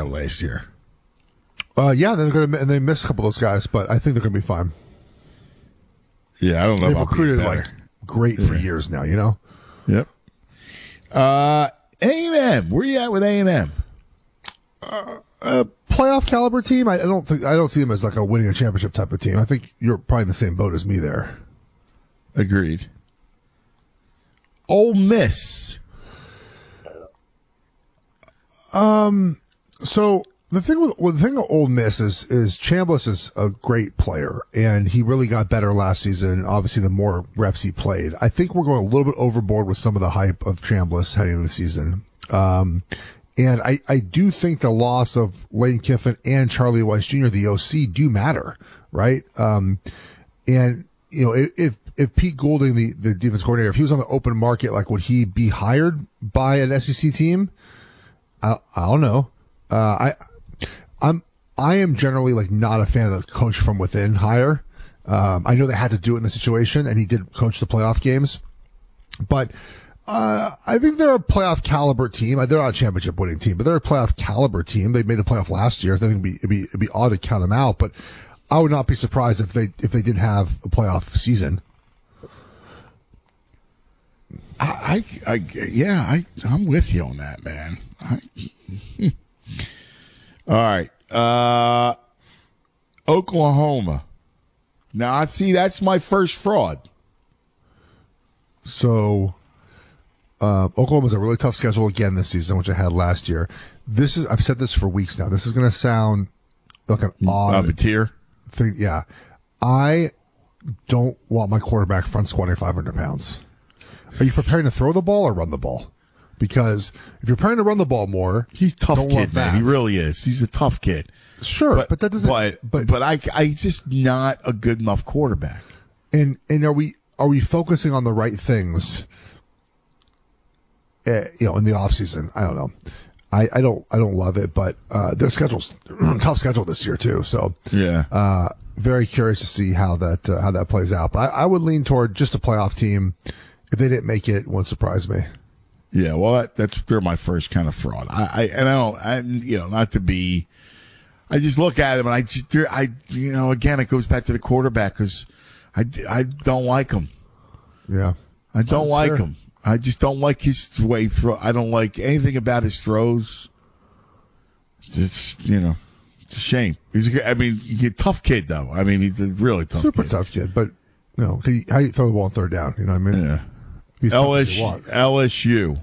though last year. Yeah, they missed a couple of those guys, but I think they're going to be fine. Yeah, I don't know. They've about recruited being better. like great for years now. You know. Yep. A&M. Where you at with A&M? Playoff caliber team. I don't see them as like a winning a championship type of team. I think you're probably in the same boat as me there. Agreed. Ole Miss. So the thing with Ole Miss is Chambliss is a great player, and he really got better last season. Obviously, the more reps he played, I think we're going a little bit overboard with some of the hype of Chambliss heading into the season. And I do think the loss of Lane Kiffin and Charlie Weiss Jr., the OC, do matter, right? And you know, if Pete Goulding, the defense coordinator, if he was on the open market, like would he be hired by an SEC team? I don't know. I am generally like not a fan of the coach from within hire. I know they had to do it in the situation, and he did coach the playoff games, but I think they're a playoff caliber team. They're not a championship winning team, but they're a playoff caliber team. They made the playoff last year. I think it'd be odd to count them out, but I would not be surprised if they didn't have a playoff season. I'm with you on that, man. All right. Oklahoma. Now, I see that's my first fraud. So, Oklahoma's a really tough schedule again this season, which I had last year. I've said this for weeks now. This is going to sound like an odd tier thing. Yeah. I don't want my quarterback front squatting 500 pounds. Are you preparing to throw the ball or run the ball? Because if you're preparing to run the ball more, he's a tough kid, man. He really is. He's a tough kid. Sure, but that doesn't. But I just not a good enough quarterback. And are we focusing on the right things? In the off season, I don't know. I don't love it, but their schedule's tough schedule this year too. So yeah, very curious to see how that plays out. But I would lean toward just a playoff team. If they didn't make it, won't surprise me. Yeah, well, they're my first kind of fraud. Not to be. I just look at him and again, it goes back to the quarterback because I don't like him. Yeah, I don't like him. I just don't like his way through. I don't like anything about his throws. It's it's a shame. He's a tough kid though. I mean, he's a really tough, super tough kid. But how you throw the ball on third down? You know what I mean? Yeah. LSU.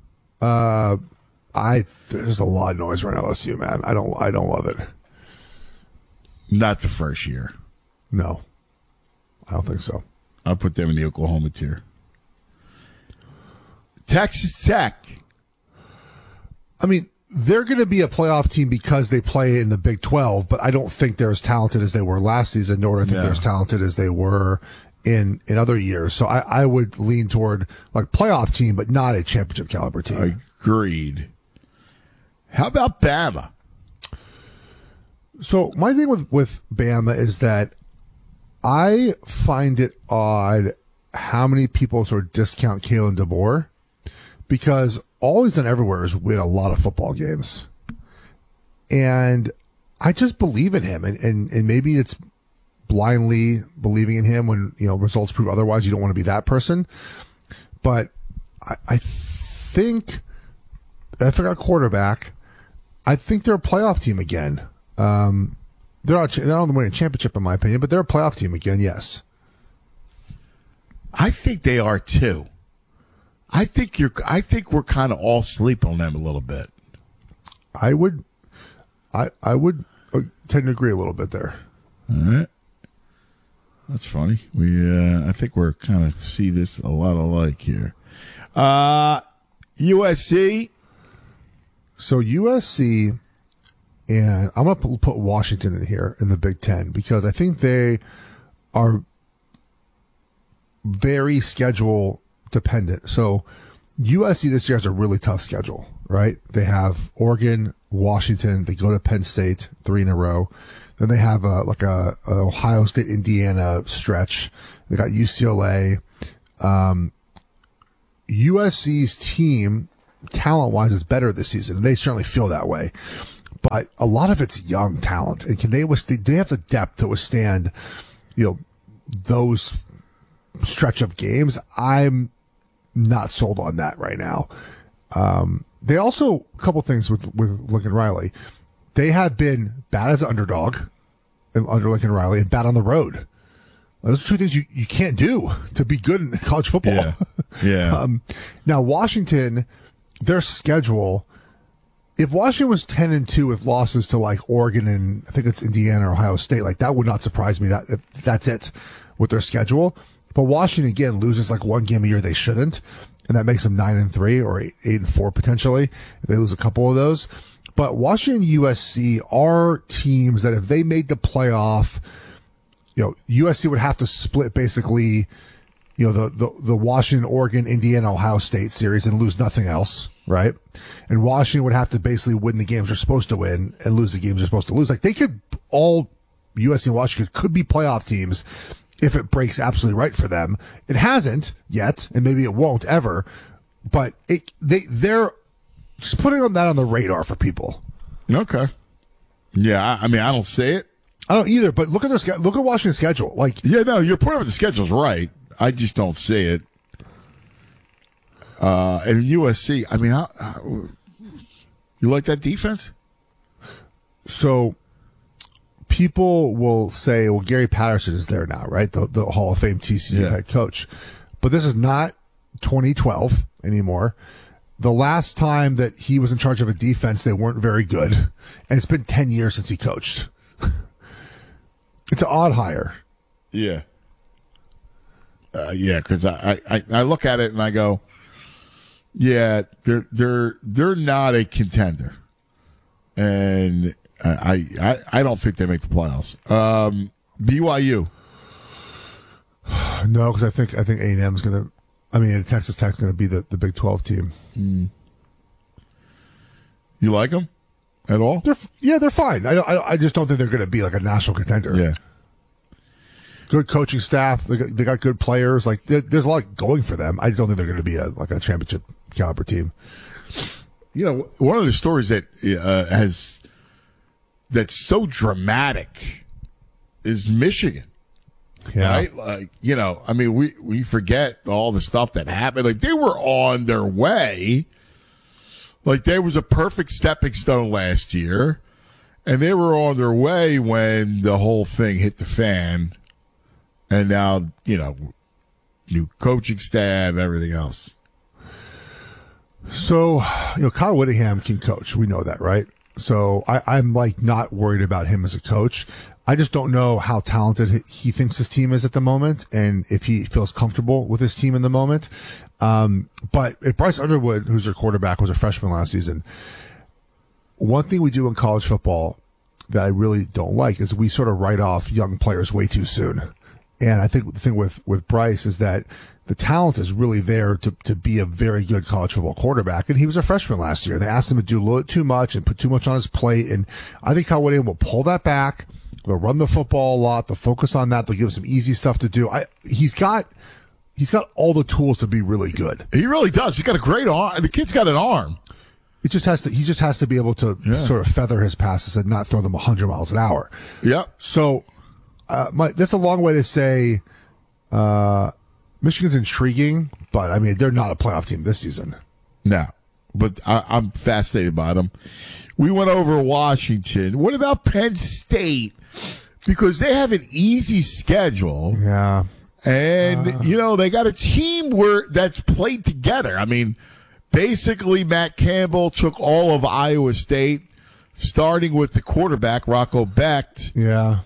There's a lot of noise around LSU, man. I don't love it. Not the first year. No, I don't think so. I'll put them in the Oklahoma tier. Texas Tech. I mean, they're going to be a playoff team because they play in the Big 12, but I don't think they're as talented as they were last season, nor do I think they're as talented as they were in other years. So I would lean toward like playoff team, but not a championship caliber team. Agreed. How about Bama? So my thing with Bama is that I find it odd how many people sort of discount Kalen DeBoer, because all he's done everywhere is win a lot of football games. And I just believe in him. And maybe it's blindly believing in him when, results prove otherwise. You don't want to be that person. But I think if they're a quarterback, I think they're a playoff team again. They're not on the winning championship in my opinion, but they're a playoff team again. Yes. I think they are too. I think we're kind of all asleep on them a little bit. I would tend to agree a little bit there. All right. That's funny. I think we're kind of see this a lot alike here. USC. So USC, and I'm going to put Washington in here in the Big Ten because I think they are very schedule dependent. So USC this year has a really tough schedule, right? They have Oregon, Washington. They go to Penn State 3 in a row. Then they have a Ohio State, Indiana stretch. They got UCLA. USC's team, talent-wise, is better this season, and they certainly feel that way. but a lot of it's young talent. And can they withstand, do they have the depth to withstand, those stretch of games? I'm not sold on that right now. They also, a couple things with Lincoln Riley. They have been bad as an underdog under Lincoln Riley and bad on the road. Those are two things you can't do to be good in college football. Yeah. Now, Washington, their schedule, if Washington was 10-2 with losses to like Oregon and I think it's Indiana or Ohio State, like that would not surprise me. That's it with their schedule. But Washington again loses like one game a year they shouldn't, and that makes them 9-3 or 8-4 potentially if they lose a couple of those. But Washington, USC are teams that if they made the playoff, USC would have to split basically, the Washington, Oregon, Indiana, Ohio State series and lose nothing else, right? And Washington would have to basically win the games they're supposed to win and lose the games they're supposed to lose. Like USC and Washington could be playoff teams if it breaks absolutely right for them. It hasn't yet, and maybe it won't ever, but they're just putting that on the radar for people. Okay. Yeah, I mean, I don't see it. I don't either, but look at Washington's schedule. Your point of the schedule's right. I just don't see it. And USC, I mean, you like that defense? So people will say, well, Gary Patterson is there now, right? The Hall of Fame TCU head coach. But this is not 2012 anymore. The last time that he was in charge of a defense, they weren't very good. And it's been 10 years since he coached. It's an odd hire. Yeah. Because I look at it and I go, yeah, they're not a contender. And I don't think they make the playoffs. BYU. No, because I think A&M's going to. I mean, Texas Tech's going to be the Big 12 team. You like them at all? They're fine. I just don't think they're going to be like a national contender. Yeah. Good coaching staff. They got good players. Like there's a lot going for them. I just don't think they're going to be a championship caliber team. One of the stories that that's so dramatic is Michigan. Yeah. Right? Like, I mean, we forget all the stuff that happened. Like, they were on their way. Like, there was a perfect stepping stone last year, and they were on their way when the whole thing hit the fan. And now, new coaching staff, everything else. So, Kyle Whittingham can coach. We know that, right? So I'm not worried about him as a coach. I just don't know how talented he thinks his team is at the moment and if he feels comfortable with his team in the moment. But if Bryce Underwood, who's their quarterback, was a freshman last season, one thing we do in college football that I really don't like is we sort of write off young players way too soon. And I think the thing with Bryce is that the talent is really there to be a very good college football quarterback. And he was a freshman last year. They asked him to do a little too much and put too much on his plate. And I think Kyle Whittingham will pull that back. They'll run the football a lot. They'll focus on that. They'll give him some easy stuff to do. He's got all the tools to be really good. He really does. He's got a great arm. The kid's got an arm. He just has to be able to sort of feather his passes and not throw them 100 miles an hour. Yep. So, that's a long way to say, Michigan's intriguing, but I mean, they're not a playoff team this season. No, but I'm fascinated by them. We went over Washington. What about Penn State? Because they have an easy schedule. Yeah. And, they got a team that's played together. I mean, basically, Matt Campbell took all of Iowa State, starting with the quarterback, Rocco Becht. Yeah.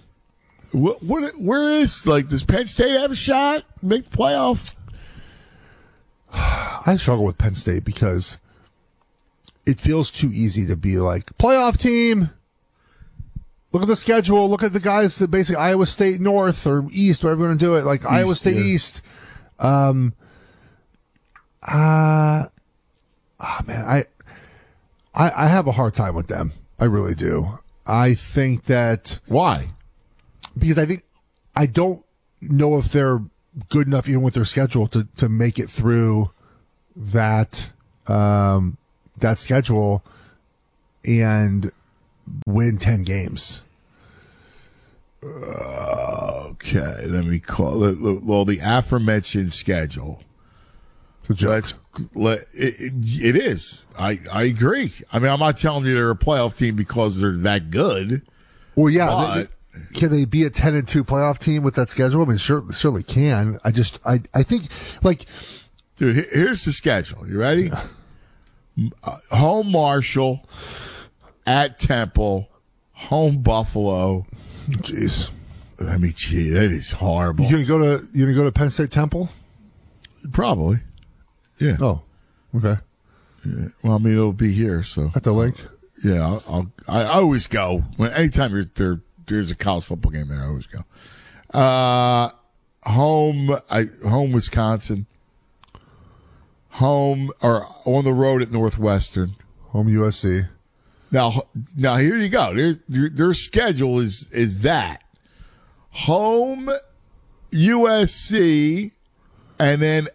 Does Penn State have a shot? Make the playoff? I struggle with Penn State because it feels too easy to be like, playoff team. Look at the schedule. Look at the guys that basically Iowa State North or East, whatever you want to do it. Like East, Iowa State East. Man, I have a hard time with them. I really do. I think that. Why? Because I don't know if they're good enough even with their schedule to make it through that schedule. And win 10 games. Okay, let me call it. Well, the aforementioned schedule. It is. I agree. I mean, I'm not telling you they're a playoff team because they're that good. Well, yeah. Can they be a 10-2 playoff team with that schedule? I mean, certainly can. I think, like, dude, here's the schedule. You ready? Home Marshall, at Temple, home Buffalo. Jeez. I mean, gee, that is horrible. You gonna go to Penn State Temple? Probably. Yeah. Oh, okay. Yeah. Well, I mean, it'll be here, so at the link. Yeah, I always go anytime there's a college football game there. I always go. Home Wisconsin. Home or on the road at Northwestern. Home USC. Now here you go. Their schedule is that home USC, and then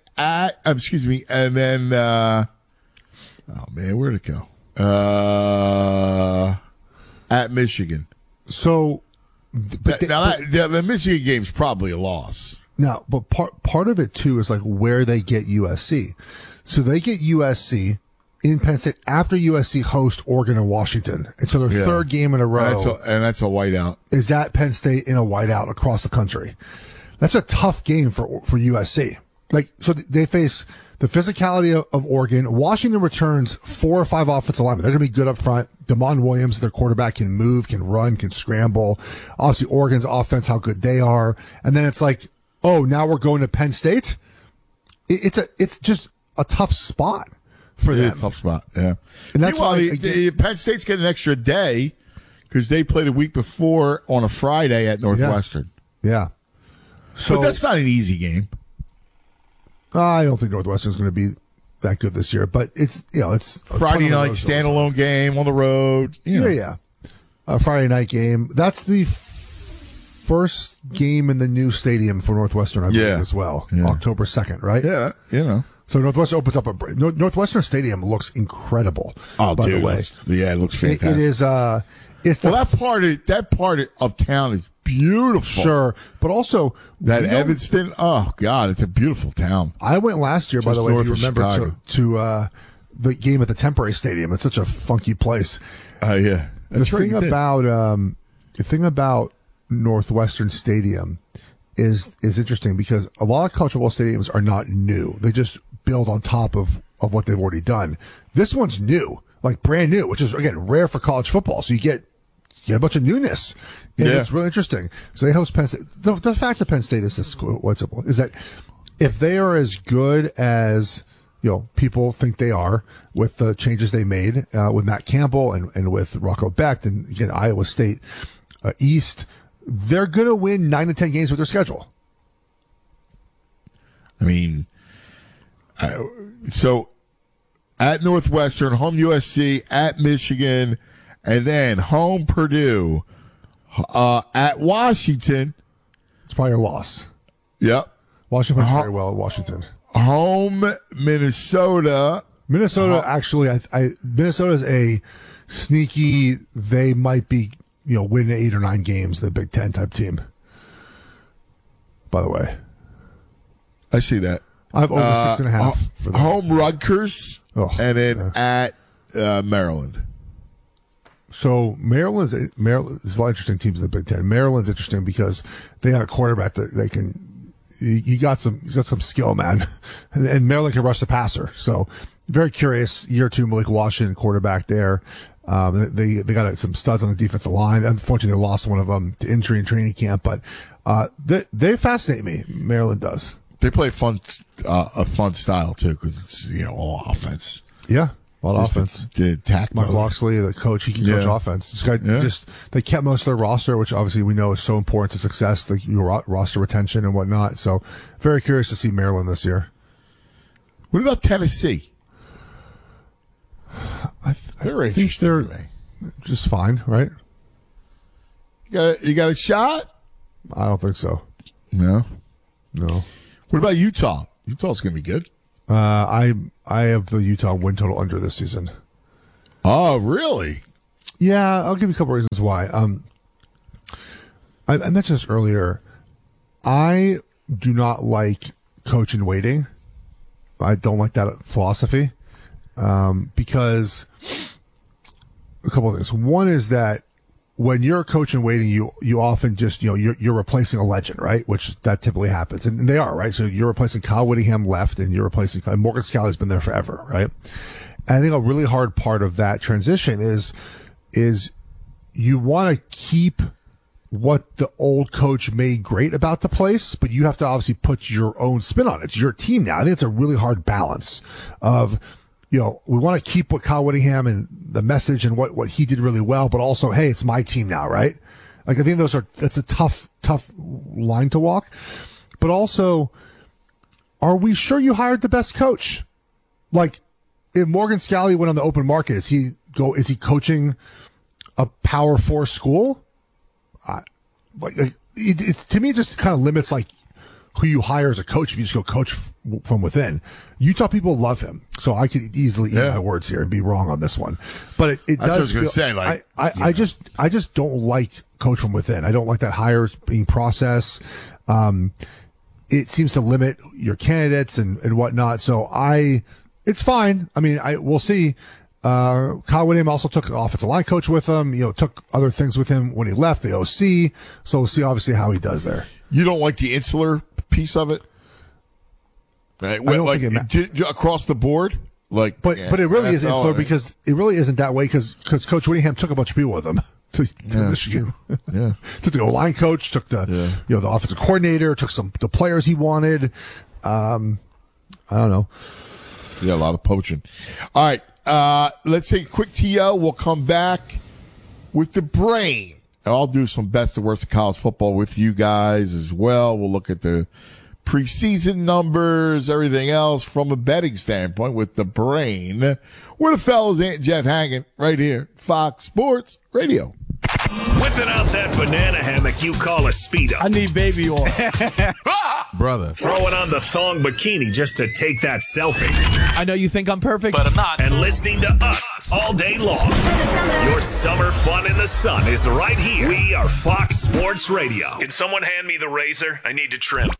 oh man, where'd it go? At Michigan. So, the Michigan game's probably a loss. Now, but part of it too is like where they get USC. So they get USC in Penn State after USC host Oregon and Washington, and so their third game in a row, and that's a whiteout, is at Penn State in a whiteout across the country. That's a tough game for USC. Like, so they face the physicality of Oregon. Washington returns 4 or 5 offensive linemen. They're going to be good up front. Damon Williams, their quarterback, can move, can run, can scramble. Obviously, Oregon's offense, how good they are. And then it's like, oh, now we're going to Penn State. It's just a tough spot for them. It's a tough spot, yeah. And that's why Penn State's getting an extra day because they played a week before on a Friday at Northwestern. Yeah. So, but that's not an easy game. I don't think Northwestern's going to be that good this year, but it's Friday night standalone game on the road. Yeah. A Friday night game. That's the first game in the new stadium for Northwestern, I believe, as well. Yeah. October 2nd, right? Yeah, So Northwestern opens up Northwestern Stadium looks incredible. Oh, by the way, it looks fantastic. It is. That part of town is beautiful. Sure, but also that Evanston. Oh God, it's a beautiful town. I went last year, by the way, if you remember, to the game at the Temporary Stadium. It's such a funky place. Yeah. The thing about Northwestern Stadium is interesting because a lot of college football stadiums are not new. They just build on top of what they've already done. This one's new, like brand new, which is again rare for college football. So you get a bunch of newness. And it's really interesting. So they host Penn State. The fact that Penn State is this what's simple is that if they are as good as people think they are with the changes they made with Matt Campbell and with Rocco Becht and again Iowa State East, they're going to win 9 to 10 games with their schedule. I mean, so at Northwestern, home USC, at Michigan, and then home Purdue, at Washington. It's probably a loss. Yep. Washington plays very well at Washington. Home Minnesota. Actually, Minnesota is a sneaky. They might be win 8 or 9 games. The Big Ten type team. By the way, I see that. I have over 6.5 for them. Home Rutgers, and then at Maryland. So Maryland's there's a lot of interesting teams in the Big Ten. Maryland's interesting because they got a quarterback that they can. He's got some skill, man, and Maryland can rush the passer. So very curious. Year 2 Malik Washington quarterback there. They got some studs on the defensive line. Unfortunately, they lost one of them to injury in training camp, but they fascinate me. Maryland does. They play a fun style too because it's all offense. Yeah. A lot of offense. Mike Loxley, the coach, he can coach offense. This guy they kept most of their roster, which obviously we know is so important to success, like roster retention and whatnot. So very curious to see Maryland this year. What about Tennessee? I think they're just fine, right? You got a shot? I don't think so. No. What about Utah? Utah's going to be good. I have the Utah win total under this season. Oh, really? Yeah, I'll give you a couple reasons why. I mentioned this earlier. I do not like coach in waiting. I don't like that philosophy because a couple of things. One is that when you're a coach in waiting, you often just, you're replacing a legend, right? Which that typically happens. And they are, right? So you're replacing Kyle Whittingham left and you're replacing Morgan Scalley's been there forever, right? And I think a really hard part of that transition is you want to keep what the old coach made great about the place, but you have to obviously put your own spin on it. It's your team now. I think it's a really hard balance of, we want to keep what Kyle Whittingham and the message and what he did really well, but also, hey, it's my team now, right? Like, I think that's a tough line to walk. But also, are we sure you hired the best coach? Like, if Morgan Scalley went on the open market, is he coaching a Power 4 school? To me, it just kind of limits like who you hire as a coach if you just go coach from within. Utah people love him, so I could easily eat my words here and be wrong on this one. But it does. What I was say, like, I just don't like coach from within. I don't like that hiring process. It seems to limit your candidates and whatnot. So it's fine. I mean, we'll see. Kyle Whittingham also took an offensive line coach with him, took other things with him when he left the OC. So we'll see obviously how he does there. You don't like the insular piece of it? Right? I don't think it across the board? But it really is insular because it really isn't that way because Coach Whittingham took a bunch of people with him to Michigan. Yeah. Took the O-line coach, took the offensive coordinator, took the players he wanted. I don't know. Yeah, a lot of poaching. All right. Let's take a quick TO. We'll come back with the brain. And I'll do some best and worst of college football with you guys as well. We'll look at the preseason numbers, everything else from a betting standpoint with the brain. We're the fellas, Aunt Jeff Hagan, right here, Fox Sports Radio. Whipping out that banana hammock you call a Speedo. I need baby oil. Brother. Throwing on the thong bikini just to take that selfie. I know you think I'm perfect, but I'm not. And listening to us all day long. Your summer fun in the sun is right here. We are Fox Sports Radio. Can someone hand me the razor? I need to trim.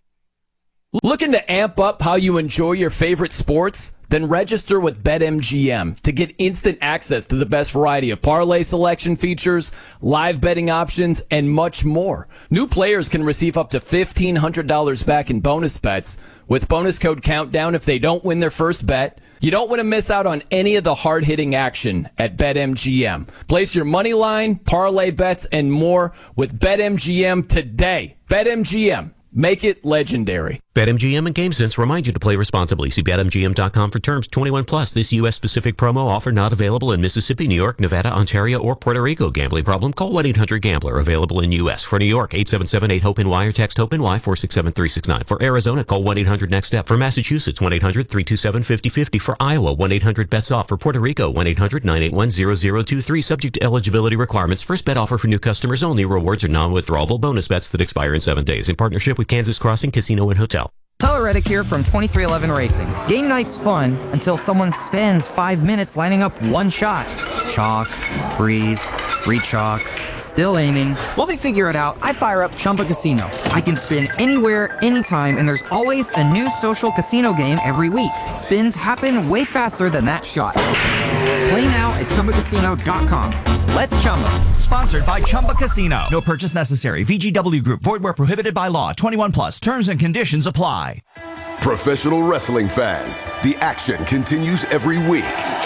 Looking to amp up how you enjoy your favorite sports? Then register with BetMGM to get instant access to the best variety of parlay selection features, live betting options, and much more. New players can receive up to $1,500 back in bonus bets with bonus code COUNTDOWN if they don't win their first bet. You don't want to miss out on any of the hard-hitting action at BetMGM. Place your money line, parlay bets, and more with BetMGM today. BetMGM. Make it legendary. BetMGM and GameSense remind you to play responsibly. See BetMGM.com for terms. 21 plus. This U.S.-specific promo offer not available in Mississippi, New York, Nevada, Ontario, or Puerto Rico. Gambling problem? Call 1-800-GAMBLER. Available in U.S. For New York, 877-8-HOPE-NY or text HOPE-NY 467-369. For Arizona, call 1-800-NEXT-STEP. For Massachusetts, 1-800-327-5050. For Iowa, 1-800-BETS-OFF. For Puerto Rico, 1-800-981-0023. Subject to eligibility requirements. First bet offer for new customers only. Rewards are non-withdrawable bonus bets that expire in 7 days. In partnership with Kansas Crossing Casino and Hotel. Tyler Reddick here from 2311 Racing. Game night's fun until someone spends 5 minutes lining up one shot. Chalk, breathe, re-chalk, still aiming. While they figure it out, I fire up Chumba Casino. I can spin anywhere, anytime, and there's always a new social casino game every week. Spins happen way faster than that shot. Play now at ChumbaCasino.com. Let's Chumba. Sponsored by Chumba Casino. No purchase necessary. VGW Group. Void where prohibited by law. 21 plus. Terms and conditions apply. Professional wrestling fans, the action continues every week.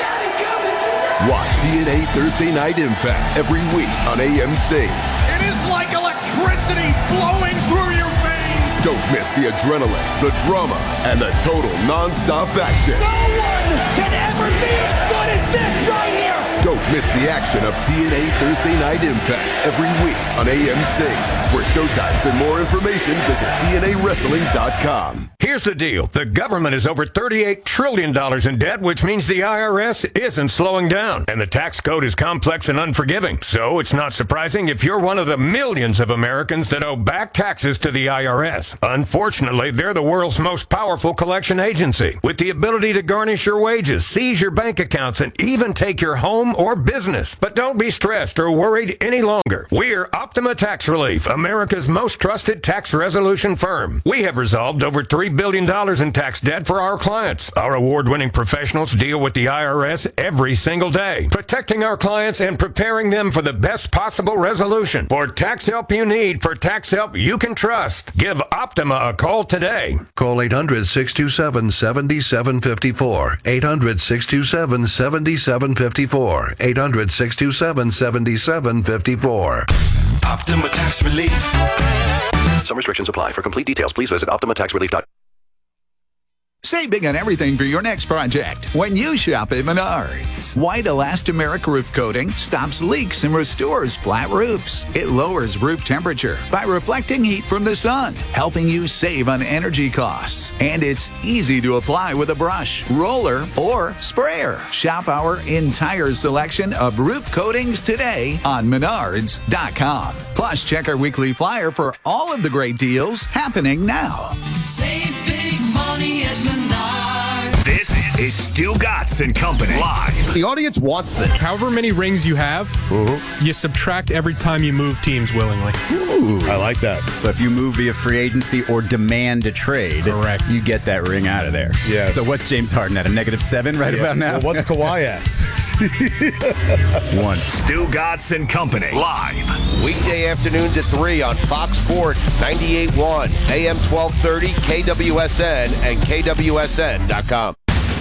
Watch TNA Thursday Night Impact every week on AMC. It is like electricity flowing through your veins. Don't miss the adrenaline, the drama, and the total non-stop action. No one can ever be as good as this right here. Don't miss the action of TNA Thursday Night Impact every week on AMC. For showtimes and more information, visit TNAWrestling.com. Here's the deal. The government is over $38 trillion in debt, which means the IRS isn't slowing down. And the tax code is complex and unforgiving. So it's not surprising if you're one of the millions of Americans that owe back taxes to the IRS. Unfortunately, they're the world's most powerful collection agency, with the ability to garnish your wages, seize your bank accounts, and even take your home or more business. But don't be stressed or worried any longer. We're Optima Tax Relief, America's most trusted tax resolution firm. We have resolved over $3 billion in tax debt for our clients. Our award-winning professionals deal with the IRS every single day, protecting our clients and preparing them for the best possible resolution. For tax help you need, for tax help you can trust, give Optima a call today. Call 800-627-7754. 800-627-7754. 800-627-7754. Optima Tax Relief. Some restrictions apply. For complete details, please visit OptimaTaxRelief.com. Save big on everything for your next project when you shop at Menards. White elastomeric roof coating stops leaks and restores flat roofs. It lowers roof temperature by reflecting heat from the sun, helping you save on energy costs. And it's easy to apply with a brush, roller, or sprayer. Shop our entire selection of roof coatings today on Menards.com. Plus, check our weekly flyer for all of the great deals happening now. Save big money at Menards. This is Stu Gatz and Company live. The audience wants this. However many rings you have, you subtract every time you move teams willingly. Ooh, I like that. So if you move via free agency or demand a trade, correct, you get that ring out of there. Yeah. So what's James Harden at, a -7 right about now? Well, what's Kawhi at? 1. Stu Gatz and Company live. Weekday afternoons at 3 on Fox Sports 98.1, AM 1230, KWSN, and KWSN.com.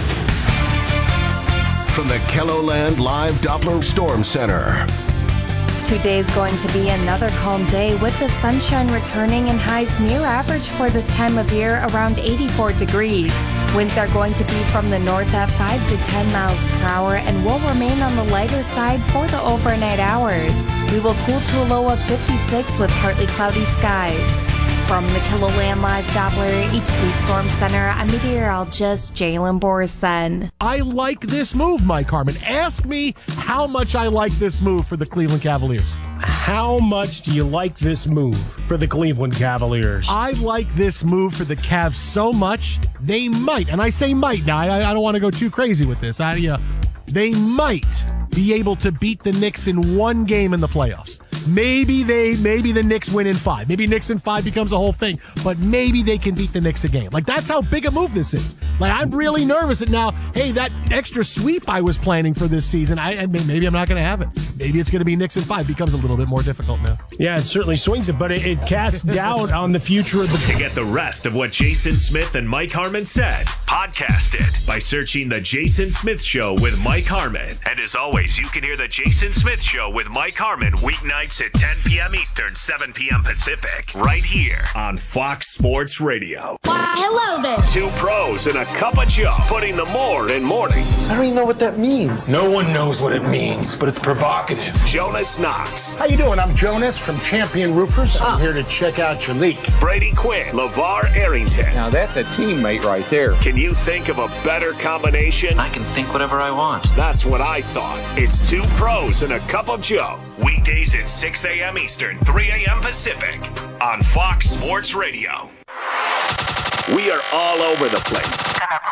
From the KELOLAND Live Doppler Storm Center. Today's going to be another calm day with the sunshine returning and highs near average for this time of year, around 84 degrees. Winds are going to be from the north at 5 to 10 miles per hour and will remain on the lighter side for the overnight hours. We will cool to a low of 56 with partly cloudy skies. From the KELOLAND Live Doppler HD Storm Center, I'm meteorologist Jalen Borson. I like this move, Mike Harmon. Ask me how much I like this move for the Cleveland Cavaliers. How much do you like this move for the Cleveland Cavaliers? I like this move for the Cavs so much, they might, and I say might now, I don't want to go too crazy with this. They might be able to beat the Knicks in one game in the playoffs. Maybe the Knicks win in 5. Maybe Knicks in 5 becomes a whole thing, but maybe they can beat the Knicks a game. Like, that's how big a move this is. Like, I'm really nervous that now, hey, that extra sweep I was planning for this season, maybe I'm not going to have it. Maybe it's going to be Knicks in 5. Becomes a little bit more difficult now. Yeah, it certainly swings it, but it casts doubt on the future of the... To get the rest of what Jason Smith and Mike Harmon said, podcast it by searching The Jason Smith Show with Mike Harmon. And as always, you can hear The Jason Smith Show with Mike Harmon weeknights at 10 p.m. Eastern, 7 p.m. Pacific, right here on Fox Sports Radio. Why, hello there. 2 pros and a cup of Joe, putting the more in mornings. I don't even know what that means. No one knows what it means, but it's provocative. Jonas Knox. How you doing? I'm Jonas from Champion Roofers. I'm here to check out your leak. Brady Quinn. LeVar Arrington. Now that's a teammate right there. Can you think of a better combination? I can think whatever I want. That's what I thought. It's 2 pros and a cup of Joe. Weekdays at 6 a.m. Eastern, 3 a.m. Pacific on Fox Sports Radio. We are all over the place.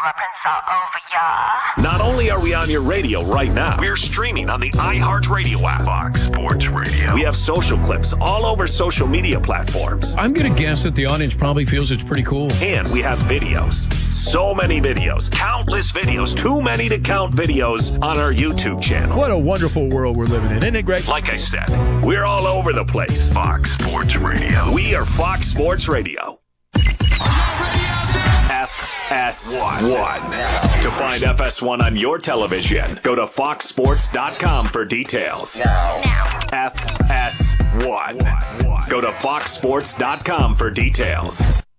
Not only are we on your radio right now, we're streaming on the iHeartRadio app. Fox Sports Radio. We have social clips all over social media platforms. I'm going to guess that the audience probably feels it's pretty cool. And we have videos. So many videos. Countless videos. Too many to count videos on our YouTube channel. What a wonderful world we're living in, isn't it great? Like I said, we're all over the place. Fox Sports Radio. We are Fox Sports Radio. FS1. To find FS1 on your television, go to foxsports.com for details. Now. FS1. Go to foxsports.com for details.